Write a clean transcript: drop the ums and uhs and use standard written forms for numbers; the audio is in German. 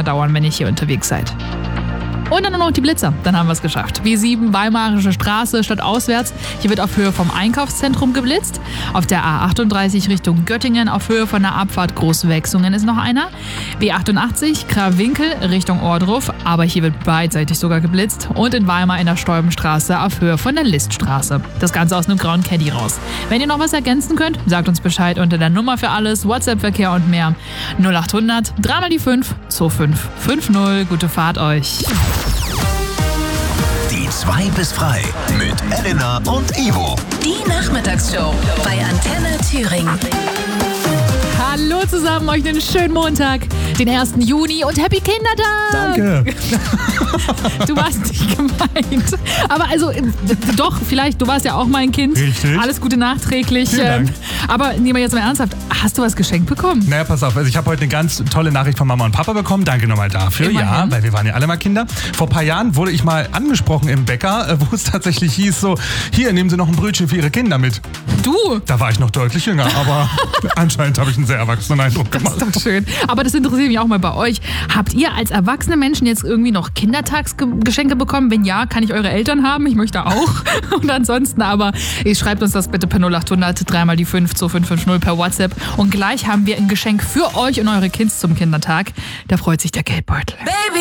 länger dauern, wenn ihr hier unterwegs seid. Und dann nur noch die Blitzer, dann haben wir es geschafft. W7 Weimarische Straße statt auswärts. Hier wird auf Höhe vom Einkaufszentrum geblitzt. Auf der A38 Richtung Göttingen auf Höhe von der Abfahrt Großwechsungen ist noch einer. B88 Krawinkel Richtung Ohrdruf, aber hier wird beidseitig sogar geblitzt. Und in Weimar in der Stolbenstraße auf Höhe von der Liststraße. Das Ganze aus einem grauen Caddy raus. Wenn ihr noch was ergänzen könnt, sagt uns Bescheid unter der Nummer für alles, WhatsApp-Verkehr und mehr. 0800 3 mal die 5 2550. Gute Fahrt euch. Die 2 bis frei mit Elena und Ivo. Die Nachmittagsshow bei Antenne Thüringen. Hallo zusammen, euch einen schönen Montag, den 1. Juni und Happy Kindertag! Danke! Du warst nicht gemeint. Aber also, doch, vielleicht, du warst ja auch mal ein Kind. Richtig. Alles Gute nachträglich. Vielen Dank. Aber nehmen wir jetzt mal ernsthaft, hast du was geschenkt bekommen? Naja, pass auf, also ich habe heute eine ganz tolle Nachricht von Mama und Papa bekommen. Danke nochmal dafür. Immerhin. Ja, weil wir waren ja alle mal Kinder. Vor ein paar Jahren wurde ich mal angesprochen im Bäcker, wo es tatsächlich hieß so, hier, nehmen Sie noch ein Brötchen für Ihre Kinder mit. Du? Da war ich noch deutlich jünger, aber anscheinend habe ich einen sehr erwachsenen Eindruck gemacht. Das ist doch schön. Aber das interessiert mich auch mal bei euch. Habt ihr als erwachsene Menschen jetzt irgendwie noch Kindertagsgeschenke bekommen? Wenn ja, kann ich eure Eltern haben? Ich möchte auch. Und ansonsten aber, schreibt uns das bitte per 0800 3 mal die 5 2550 per WhatsApp. Und gleich haben wir ein Geschenk für euch und eure Kids zum Kindertag. Da freut sich der Geldbeutel. Baby,